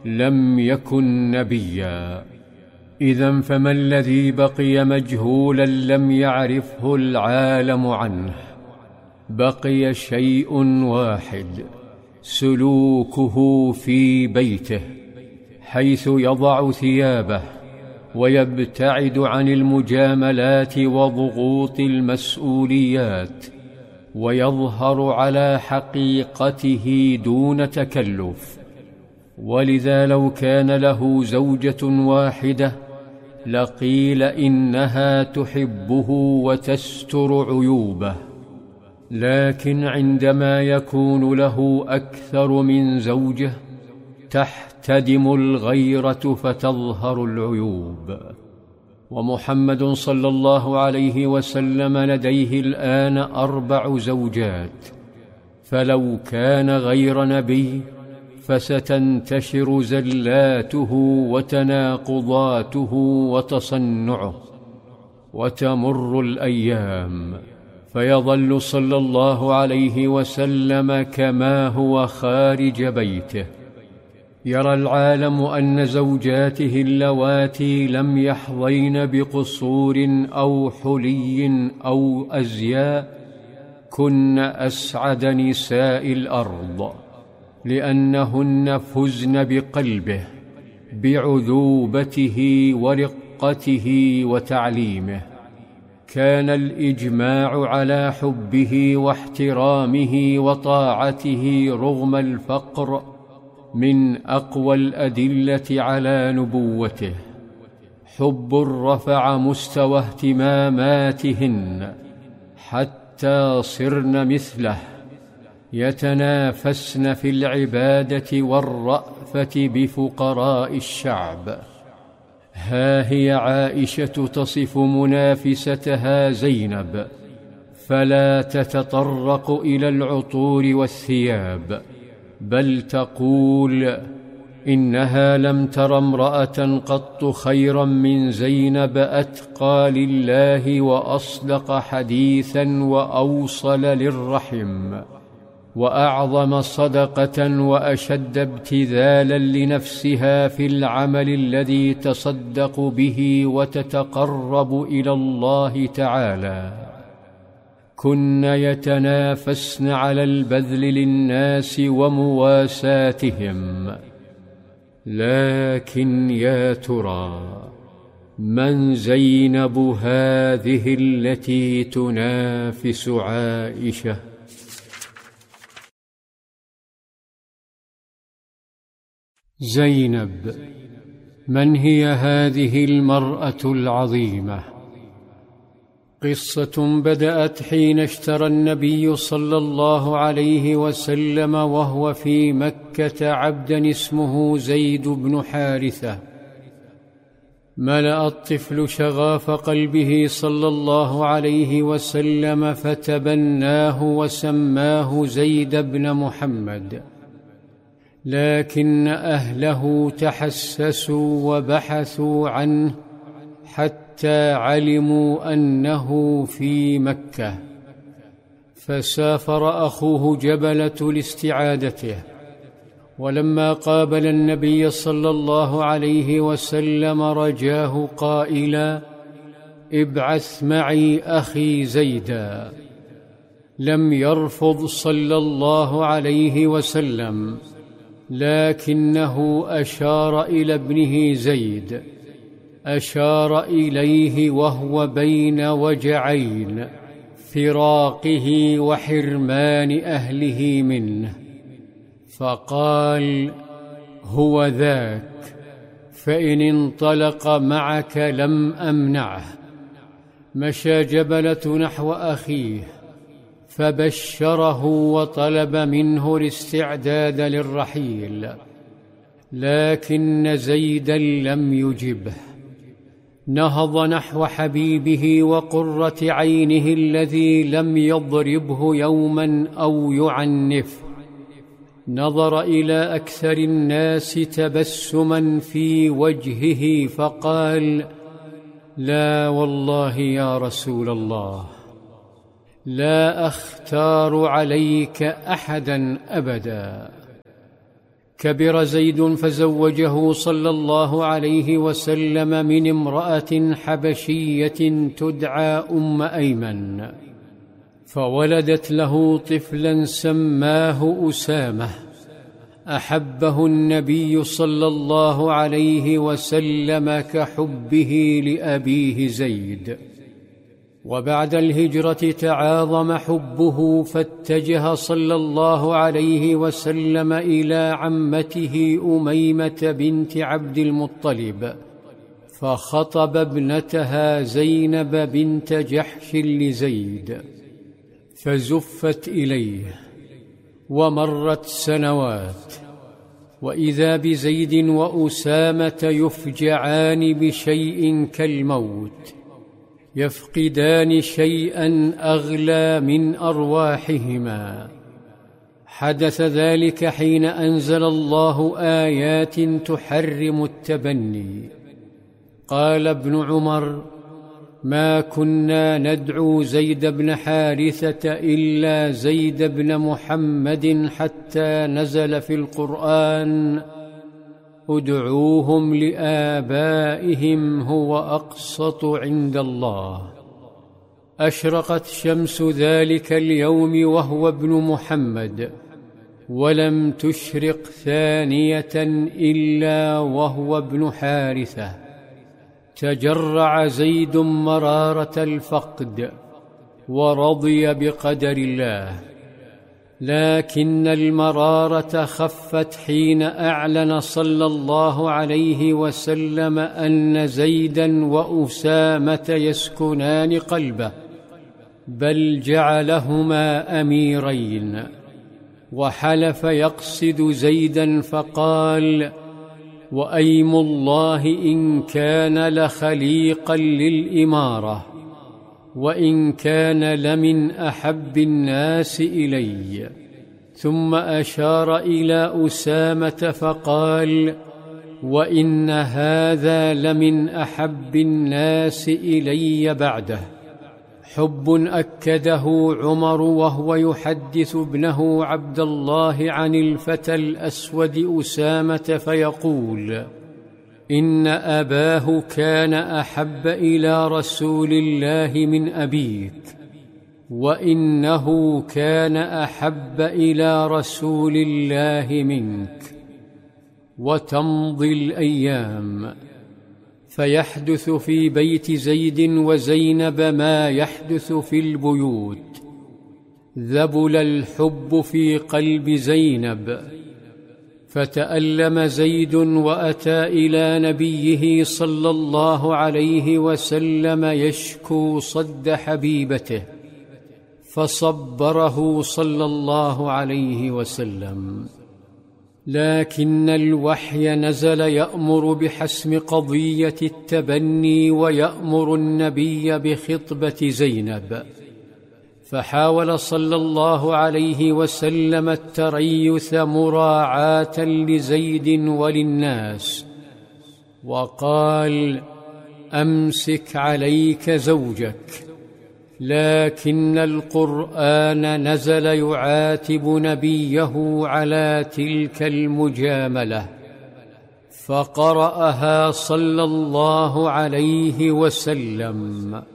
لم يكن نبيا. إذن فما الذي بقي مجهولا لم يعرفه العالم عنه؟ بقي شيء واحد: سلوكه في بيته، حيث يضع ثيابه ويبتعد عن المجاملات وضغوط المسؤوليات، ويظهر على حقيقته دون تكلف. ولذا لو كان له زوجة واحدة لقيل إنها تحبه وتستر عيوبه، لكن عندما يكون له أكثر من زوجة تحتدم الغيرة فتظهر العيوب. ومحمد صلى الله عليه وسلم لديه الآن 4 زوجات، فلو كان غير نبي فستنتشر زلاته وتناقضاته وتصنعه، وتمر الأيام فيظل صلى الله عليه وسلم كما هو خارج بيته. يرى العالم أن زوجاته اللواتي لم يحظين بقصور أو حلي أو أزياء كن أسعد نساء الأرض، لأنهن فزن بقلبه، بعذوبته ورقته وتعليمه. كان الإجماع على حبه واحترامه وطاعته رغم الفقر من أقوى الأدلة على نبوته. حب رفع مستوى اهتماماتهن حتى صرن مثله، يتنافسن في العبادة والرأفة بفقراء الشعب. ها هي عائشة تصف منافستها زينب، فلا تتطرق إلى العطور والثياب، بل تقول: إنها لم تر امرأة قط خيرا من زينب، أتقى لله وأصدق حديثا وأوصل للرحم، وأعظم صدقة وأشد ابتذالا لنفسها في العمل الذي تصدق به وتتقرب إلى الله تعالى. كن يتنافسن على البذل للناس ومواساتهم. لكن يا ترى من زينب هذه التي تنافس عائشة؟ زينب، من هي هذه المرأة العظيمة؟ قصة بدأت حين اشترى النبي صلى الله عليه وسلم وهو في مكة عبدا اسمه زيد بن حارثة. ملأ الطفل شغاف قلبه صلى الله عليه وسلم فتبناه وسماه زيد بن محمد، لكن أهله تحسسوا وبحثوا عنه حتى علموا أنه في مكة، فسافر أخوه جبلة لاستعادته. ولما قابل النبي صلى الله عليه وسلم رجاه قائلا: ابعث معي أخي زيدا. لم يرفض صلى الله عليه وسلم، لكنه أشار إلى ابنه زيد، أشار إليه وهو بين وجعين: فراقه وحرمان أهله منه، فقال: هو ذاك، فإن انطلق معك لم أمنعه. مشى جبلة نحو أخيه فبشره وطلب منه الاستعداد للرحيل، لكن زيدا لم يجبه. نهض نحو حبيبه وقرة عينه الذي لم يضربه يوما أو يعنفه. نظر إلى أكثر الناس تبسما في وجهه فقال: لا والله يا رسول الله، لا أختار عليك أحدا أبدا. كبر زيد فزوجه صلى الله عليه وسلم من امرأة حبشية تدعى أيمن، فولدت له طفلا سماه أسامة، أحبه النبي صلى الله عليه وسلم كحبه لأبيه زيد. وبعد الهجرة تعاظم حبه، فاتجه صلى الله عليه وسلم إلى عمته أميمة بنت عبد المطلب، فخطب ابنتها زينب بنت جحش لزيد، فزفت إليه. ومرت سنوات، وإذا بزيد وأسامة يفجعان بشيء كالموت، يفقدان شيئا أغلى من أرواحهما. حدث ذلك حين أنزل الله آيات تحرم التبني. قال ابن عمر: ما كنا ندعو زيد بن حارثة إلا زيد بن محمد، حتى نزل في القرآن: ادعوهم لآبائهم هو أقسط عند الله. أشرقت شمس ذلك اليوم وهو ابن محمد، ولم تشرق ثانية إلا وهو ابن حارثة. تجرع زيد مرارة الفقد ورضي بقدر الله، لكن المرارة خفت حين أعلن صلى الله عليه وسلم أن زيدا وأسامة يسكنان قلبه، بل جعلهما أميرين. وحلف يقصد زيدا فقال: وأيم الله إن كان لخليقا للإمارة، وإن كان لمن أحب الناس إلي. ثم أشار إلى أسامة فقال: وإن هذا لمن أحب الناس إلي بعده. حب أكده عمر وهو يحدث ابنه عبد الله عن الفتى الأسود أسامة، فيقول: إن أباه كان أحب إلى رسول الله من أبيك، وإنه كان أحب إلى رسول الله منك. وتمضي الأيام، فيحدث في بيت زيد وزينب ما يحدث في البيوت. ذبل الحب في قلب زينب، فتألم زيد وأتى إلى نبيه صلى الله عليه وسلم يشكو صد حبيبته، فصبره صلى الله عليه وسلم. لكن الوحي نزل يأمر بحسم قضية التبني، ويأمر النبي بخطبة زينب، فحاول صلى الله عليه وسلم التريث مراعاة لزيد وللناس، وقال: أمسك عليك زوجك. لكن القرآن نزل يعاتب نبيه على تلك المجاملة، فقرأها صلى الله عليه وسلم: